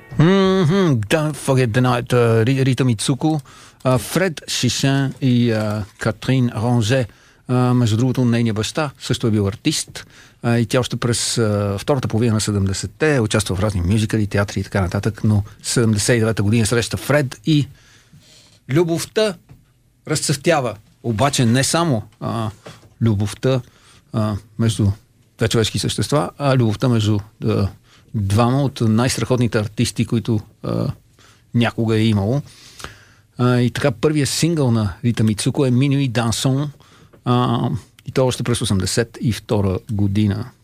Don't forget the night. Рита Мицуко, Фред Шишен и Катрин Ронже. Между другото, нейният баща също е бил артист. И тя още през втората половина на 70-те участва в разни мюзикали, театри и така нататък, но 79-та година среща Фред и любовта разцъфтява. Обаче не само любовта между две човешки същества, а любовта между двама от най-страхотните артисти, които някога е имало. И така, първият сингъл на Рита Мицуко е Minuit Dansons, и то още през 82 година.